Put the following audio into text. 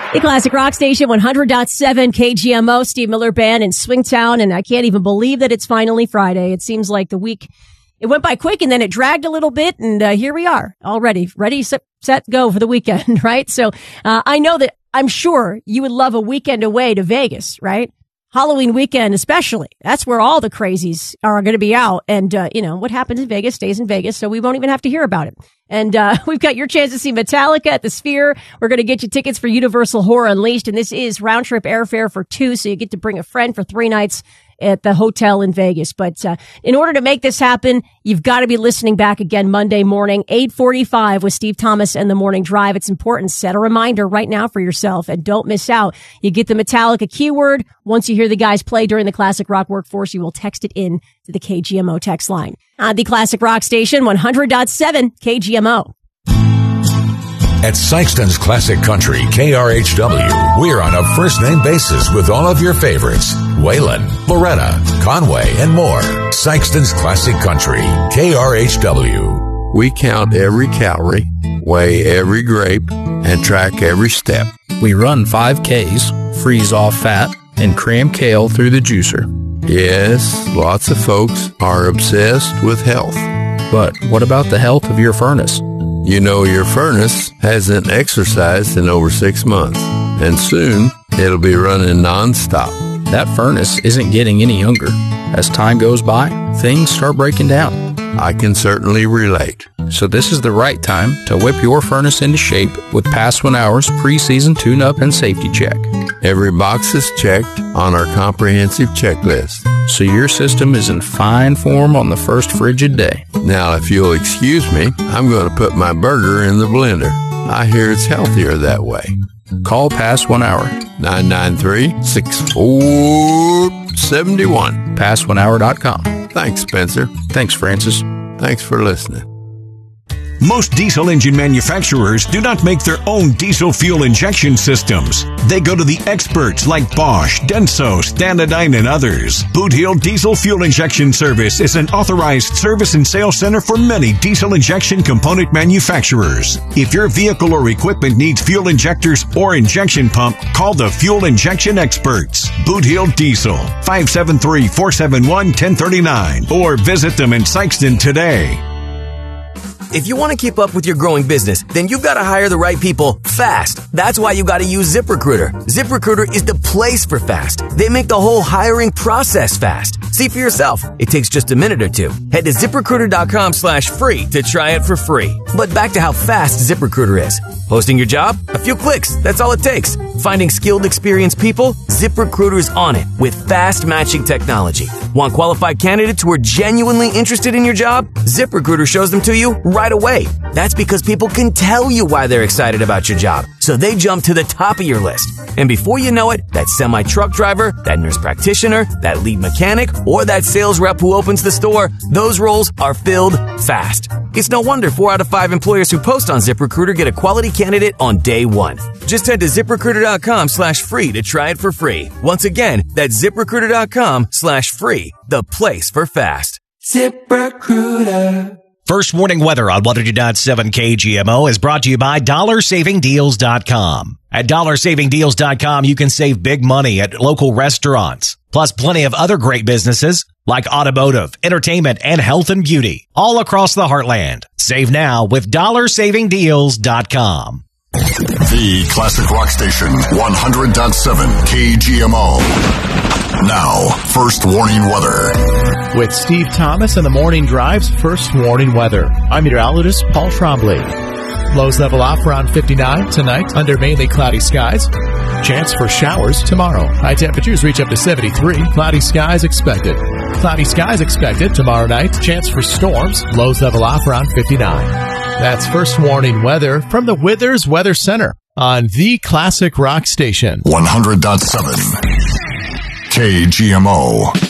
The Classic Rock Station, 100.7 KGMO, Steve Miller Band in Swingtown. And I can't even believe that it's finally Friday. It seems like the week, it went by quick and then it dragged a little bit. And here we are already ready, set, go for the weekend, right? So I know that I'm sure you would love a weekend away to Vegas, right? Halloween weekend, especially. That's where all the crazies are going to be out. And, what happens in Vegas stays in Vegas. So we won't even have to hear about it. And, we've got your chance to see Metallica at the Sphere. We're going to get you tickets for Universal Horror Unleashed. And this is round trip airfare for 2. So you get to bring a friend for 3 nights at the hotel in Vegas. But, in order to make this happen, you've got to be listening back again Monday morning, 8:45 with Steve Thomas and the Morning Drive. It's important. Set a reminder right now for yourself and don't miss out. You get the Metallica keyword. Once you hear the guys play during the Classic Rock Workforce, you will text it in to the KGMO text line. On the Classic Rock Station, 100.7 KGMO. At Sykeston's Classic Country, KRHW, we're on a first-name basis with all of your favorites. Waylon, Loretta, Conway, and more. Sykeston's Classic Country, KRHW. We count every calorie, weigh every grape, and track every step. We run 5Ks, freeze off fat, and cram kale through the juicer. Yes, lots of folks are obsessed with health. But what about the health of your furnace? You know your furnace hasn't exercised in over 6 months, and soon it'll be running nonstop. That furnace isn't getting any younger. As time goes by, things start breaking down. I can certainly relate. So this is the right time to whip your furnace into shape with Past 1 Hour's pre-season tune-up and safety check. Every box is checked on our comprehensive checklist, so your system is in fine form on the first frigid day. Now, if you'll excuse me, I'm going to put my burger in the blender. I hear it's healthier that way. Call Past 1 Hour. 993-6471. Past1hour.com. Thanks, Spencer. Thanks, Francis. Thanks for listening. Most diesel engine manufacturers do not make their own diesel fuel injection systems. They go to the experts like Bosch, Denso, Stanadyne, and others. Boot Hill Diesel Fuel Injection Service is an authorized service and sales center for many diesel injection component manufacturers. If your vehicle or equipment needs fuel injectors or injection pump, call the Fuel Injection Experts. Boot Hill Diesel, 573-471-1039, or visit them in Sykeston today. If you want to keep up with your growing business, then you've got to hire the right people fast. That's why you got to use ZipRecruiter. ZipRecruiter is the place for fast. They make the whole hiring process fast. See for yourself. It takes just a minute or two. Head to ZipRecruiter.com/free to try it for free. But back to how fast ZipRecruiter is. Posting your job? A few clicks. That's all it takes. Finding skilled, experienced people? ZipRecruiter's on it with fast matching technology. Want qualified candidates who are genuinely interested in your job? ZipRecruiter shows them to you right away. That's because people can tell you why they're excited about your job, so they jump to the top of your list. And before you know it, that semi-truck driver, that nurse practitioner, that lead mechanic, or that sales rep who opens the store, those roles are filled fast. It's no wonder 4 out of 5 employers who post on ZipRecruiter get a quality candidate on day one. Just head to ZipRecruiter.com/free to try it for free. Once again, that's ZipRecruiter.com/free, the place for fast. ZipRecruiter. First warning weather on 100.7 KGMO is brought to you by DollarSavingDeals.com. At DollarSavingDeals.com, you can save big money at local restaurants, plus plenty of other great businesses like automotive, entertainment, and health and beauty all across the heartland. Save now with DollarSavingDeals.com. The Classic Rock Station, 100.7 KGMO. Now, first warning weather. With Steve Thomas and the Morning Drive's first warning weather. I'm meteorologist Paul Trombley. Lows level off around 59 tonight under mainly cloudy skies. Chance for showers tomorrow. High temperatures reach up to 73. Cloudy skies expected. Cloudy skies expected tomorrow night. Chance for storms. Lows level off around 59. That's first warning weather from the Withers Weather Center on the Classic Rock Station. 100.7 KGMO.